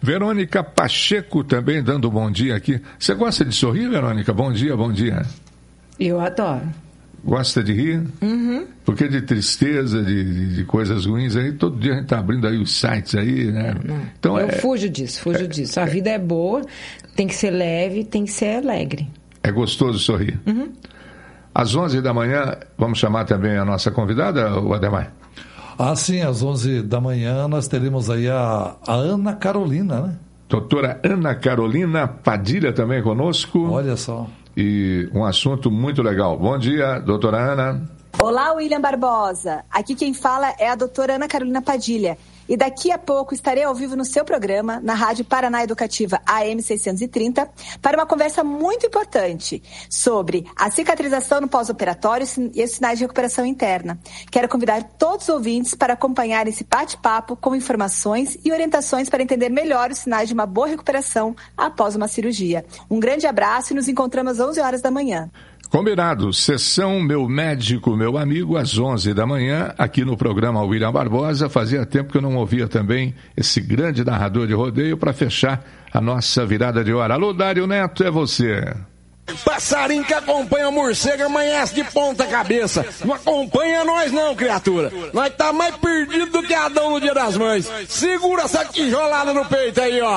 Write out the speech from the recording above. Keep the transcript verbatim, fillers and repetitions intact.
Verônica Pacheco também dando bom dia aqui. Você gosta de sorrir, Verônica? Bom dia, bom dia. Eu adoro. Gosta de rir? Uhum. Porque de tristeza, de, de, de coisas ruins aí, todo dia a gente está abrindo aí os sites aí, né? Não, não. Então, Eu é, fujo disso, fujo é, disso. A vida é boa, tem que ser leve, tem que ser alegre. É gostoso sorrir. Uhum. Às onze da manhã, vamos chamar também a nossa convidada, o Ademar? Ah, sim, às onze da manhã nós teremos aí a, a Ana Carolina, né? Doutora Ana Carolina Padilha também conosco. Olha só. E um assunto muito legal. Bom dia, doutora Ana. Olá, William Barbosa. Aqui quem fala é a doutora Ana Carolina Padilha. E daqui a pouco estarei ao vivo no seu programa, na Rádio Paraná Educativa A M seiscentos e trinta, para uma conversa muito importante sobre a cicatrização no pós-operatório e os sinais de recuperação interna. Quero convidar todos os ouvintes para acompanhar esse bate-papo com informações e orientações para entender melhor os sinais de uma boa recuperação após uma cirurgia. Um grande abraço e nos encontramos às onze horas da manhã. Combinado, sessão Meu Médico, Meu Amigo, às onze da manhã, aqui no programa William Barbosa. Fazia tempo que eu não ouvia também esse grande narrador de rodeio para fechar a nossa virada de hora. Alô, Dário Neto, é você. Passarinho que acompanha o morcego amanhece de ponta cabeça. Não acompanha nós não, criatura. Nós tá mais perdido do que Adão no Dia das Mães. Segura essa tijolada no peito aí, ó.